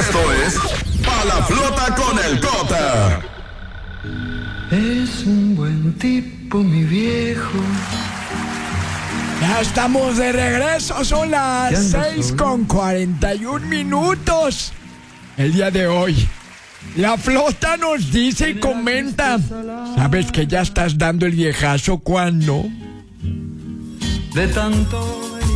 Esto es Pa' la Flota con el Cota. Es un buen tipo, mi viejo. Ya estamos de regreso, son las 6:41. El día de hoy, la Flota nos dice y comenta: ¿sabes que ya estás dando el viejazo cuando? De tanto.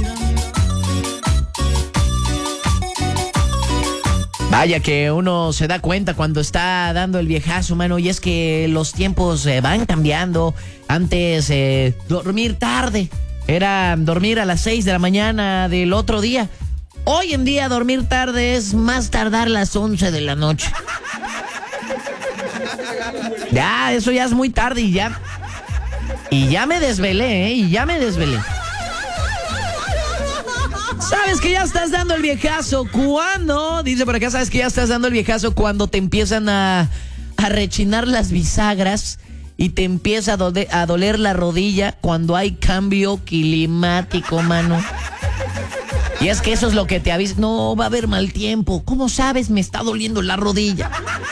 Vaya que uno se da cuenta cuando está dando el viejazo, mano, y es que los tiempos van cambiando. Antes, dormir tarde era dormir a las 6 de la mañana del otro día. Hoy en día dormir tarde es más tardar las 11 de la noche. Ya, eso ya es muy tarde y ya me desvelé, y ya me desvelé. ¿Sabes que ya estás dando el viejazo? ¿Cuándo? Dice por acá, ¿sabes que ya estás dando el viejazo cuando te empiezan a rechinar las bisagras y te empieza a doler la rodilla cuando hay cambio climático, mano? Y es que eso es lo que te avisa. No, va a haber mal tiempo. ¿Cómo sabes? Me está doliendo la rodilla.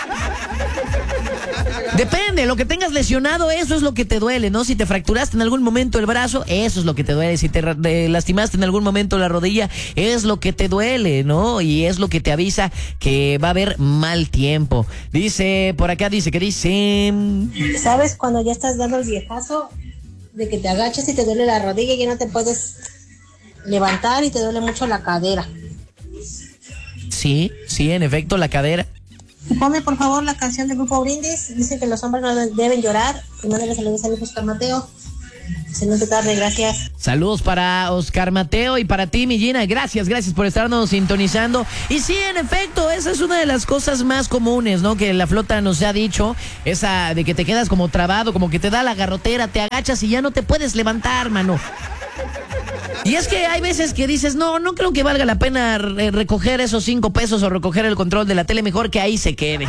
Depende, lo que tengas lesionado, eso es lo que te duele, ¿no? Si te fracturaste en algún momento el brazo, eso es lo que te duele. Si te lastimaste en algún momento la rodilla, es lo que te duele, ¿no? Y es lo que te avisa que va a haber mal tiempo. Dice, por acá dice, ¿sabes cuando ya estás dando el viejazo? De que te agachas y te duele la rodilla y ya no te puedes levantar y te duele mucho la cadera. Sí, en efecto, la cadera. Ponme por favor la canción del grupo Brindis. Dice que los hombres no deben llorar. Y mándale saludos a Oscar Mateo. Excelente tarde, gracias. Saludos para Oscar Mateo y para ti, mi Gina. Gracias por estarnos sintonizando. Y sí, en efecto, esa es una de las cosas más comunes, ¿no? Que la Flota nos ha dicho. Esa de que te quedas como trabado, como que te da la garrotera, te agachas y ya no te puedes levantar, mano. Y es que hay veces que dices, no creo que valga la pena recoger esos 5 pesos o recoger el control de la tele, mejor que ahí se quede.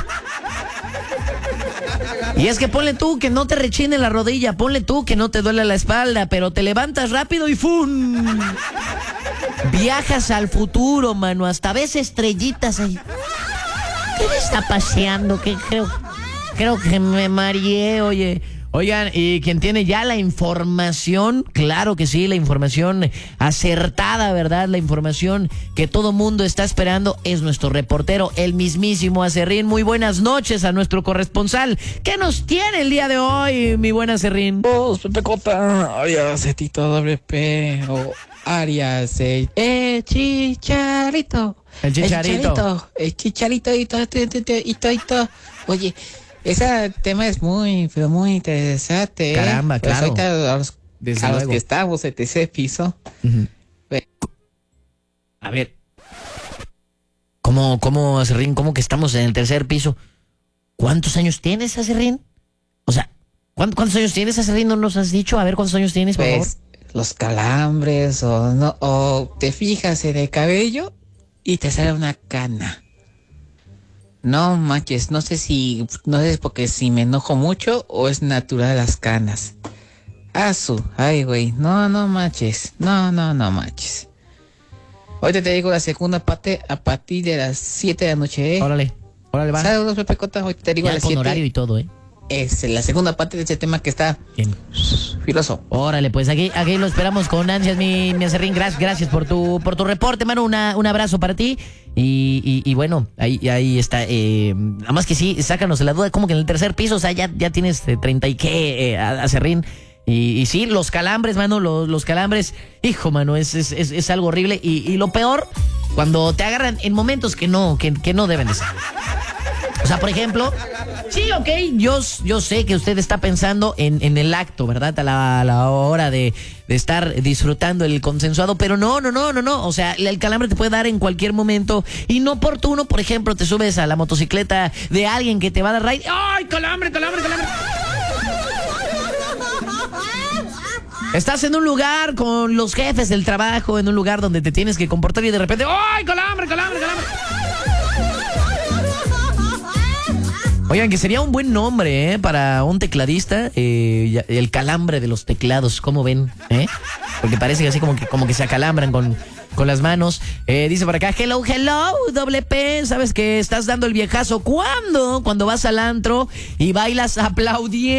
Y es que ponle tú que no te rechine la rodilla, ponle tú que no te duele la espalda, pero te levantas rápido y ¡fum! Viajas al futuro, mano, hasta ves estrellitas ahí. ¿Qué me está paseando? Que creo que me mareé, oye. Oigan, y quien tiene ya la información, claro que sí, la información acertada, ¿verdad? La información que todo mundo está esperando es nuestro reportero, el mismísimo Acerrín. Muy buenas noches a nuestro corresponsal. ¿Qué nos tiene el día de hoy, mi buen Acerrín? Pepe Cota, Arias, Tito WP, o Arias, Chicharito. El Chicharito. El Chicharito y todo. Oye, ese tema es muy interesante. Caramba, pues claro. Ahorita a los luego. que estamos en ese piso. Uh-huh. A ver. ¿Cómo, Acerrín? ¿Cómo que estamos en el tercer piso? ¿Cuántos años tienes, Acerrín? O sea, ¿cuántos años tienes, Acerrín? ¿No nos has dicho? A ver, ¿cuántos años tienes, por favor? Los calambres o te fijas en el cabello y te sale una cana. No manches, no sé si porque si me enojo mucho o es natural las canas. Ay güey, no manches, no manches. Ahorita te digo la segunda parte a partir de las 7 de la noche, Órale, va. Saludos, Pepe Cota, ahorita te digo ya a las con 7. horario y todo, Es la segunda parte de ese tema que está bien filoso. Órale, pues aquí lo esperamos con ansias, mi Acerrín. Gracias por tu reporte, mano. Un abrazo para ti. Y bueno, ahí está. Nada más que sí, sácanos la duda, como que en el tercer piso, o sea, ya tienes 30 y qué, Acerrín. Y sí, los calambres, mano, los calambres, hijo, mano, es algo horrible. Y lo peor, cuando te agarran en momentos que no deben de ser. O sea, por ejemplo, sí, ok, yo sé que usted está pensando en el acto, ¿verdad? A la hora de estar disfrutando el consensuado, pero no. O sea, el calambre te puede dar en cualquier momento inoportuno. Por ejemplo, te subes a la motocicleta de alguien que te va a dar ride. ¡Ay, calambre! Estás en un lugar con los jefes del trabajo, en un lugar donde te tienes que comportar y de repente, ¡ay, calambre! Oigan, que sería un buen nombre, para un tecladista, el calambre de los teclados, ¿cómo ven? porque parece que así como que se acalambran con las manos. Dice por acá, hello, doble P, ¿sabes que estás dando el viejazo? ¿Cuándo? Cuando vas al antro y bailas aplaudiendo.